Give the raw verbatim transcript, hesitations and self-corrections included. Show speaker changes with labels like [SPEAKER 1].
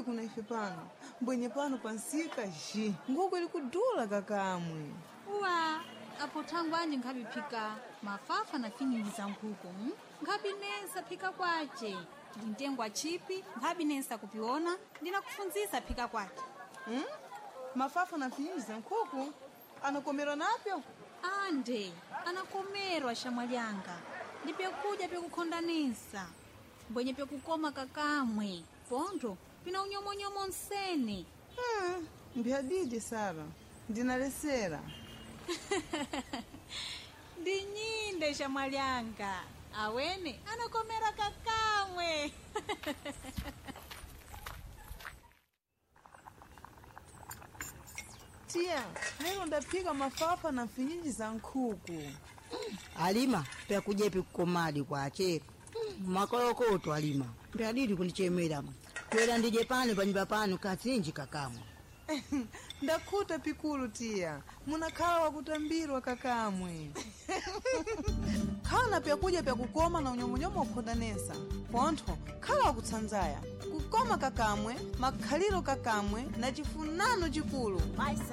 [SPEAKER 1] kuna ife pano. Mbwenye pano pansika ji. Nguko ili kudula kakamwe.
[SPEAKER 2] Uwa, apo tangu anje nkhabipika mafafa na finyingi za nkhuku. Hmm? Nkhabinensa phika kwache. Ndintengwa chipi, nkhabinensa kupiona, ndinakufunzisa phika kwache.
[SPEAKER 1] Hmm? Mafafa na finyingi za nkhuku? Anakomerwa napyo?
[SPEAKER 2] Ande, anakomerwa shamwalyanga. Ndipekuja pekukhondanisa. Mbwenye pekukoma kakamwe. Pondo, pina unyomonyomo nsene.
[SPEAKER 1] Hmm, mbiadidi Sara. Ndinalesera.
[SPEAKER 2] Ndinyinde shamwalyanga. Awene, anakomera kakamwe.
[SPEAKER 1] Tia, leo ndapika mafafa na finyingi za nkhuku.
[SPEAKER 3] Alima, pia kujepi kukomadi kwa chepe. Makolokoto Alima. Pia didi kunichemera. Kwela ndije pano panyumba pano katsinji kakamwe.
[SPEAKER 1] Ndakuta pikulu tia. Munakhala wakutambirwa kakamwe. Khala pia kuja pia kukoma na unyomonyomo ukhondanesa. Pontho, khala wakutsanzaya. Kukoma kakamwe, makhaliro kakamwe na chifunano chikulu.
[SPEAKER 4] Maisa